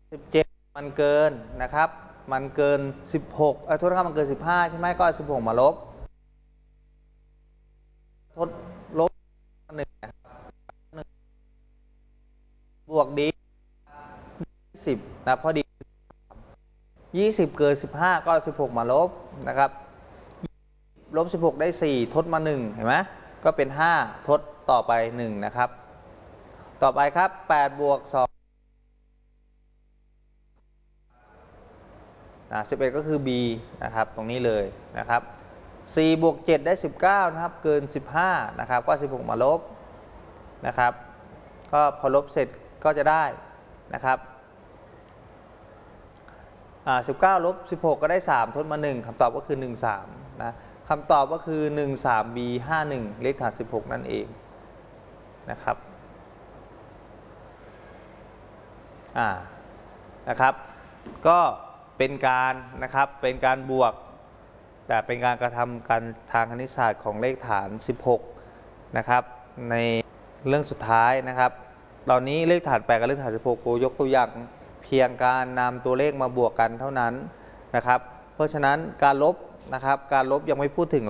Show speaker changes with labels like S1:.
S1: 17มันเกินนะครับมันเกิน16โทษนะครับมันเกิน15ใช่ไหมก็16มาลบทดลบ1บวกดี10นะพอดี20เกิน15ก็16มาลบนะครับลบ16ได้4ทดมา1เห็นไหมก็เป็น5ทดต่อไป1นะครับต่อไปครับ8บวก211ก็คือ b นะครับตรงนี้เลยนะครับ4บวก7ได้19นะครับเกิน15นะครับก็16มาลบนะครับก็พอลบเสร็จก็จะได้นะครับ19ลบ16ก็ได้3ทดมา1คำตอบก็คือ13นะคำตอบก็คือ 13b 51เลขฐาน16นั่นเองนะครับนะครับก็เป็นการนะครับเป็นการบวกแต่เป็นการกระทำการทางคณิตศาสตร์ของเลขฐาน16นะครับในเรื่องสุดท้ายนะครับตอนนี้เลขฐาน8กับเลขฐาน16กูยกตัวอย่างเพียงการนำตัวเลขมาบวกกันเท่านั้นนะครับเพราะฉะนั้นการลบนะครับการลบยังไม่พูดถึง